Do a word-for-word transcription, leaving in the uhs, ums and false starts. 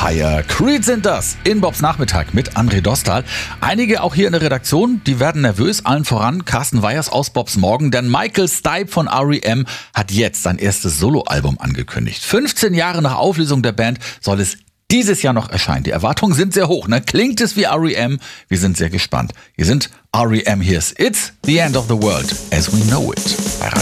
Empire. Creed sind das in Bobs Nachmittag mit André Dostal. Einige auch hier in der Redaktion, die werden nervös, allen voran Carsten Weyers aus Bobs Morgen, denn Michael Stipe von R E M hat jetzt sein erstes Soloalbum angekündigt. fünfzehn Jahre nach Auflösung der Band soll es dieses Jahr noch erscheinen. Die Erwartungen sind sehr hoch, ne? Klingt es wie R E M? Wir sind sehr gespannt. Hier sind R E M, here's It's the End of the World as we know it. Bei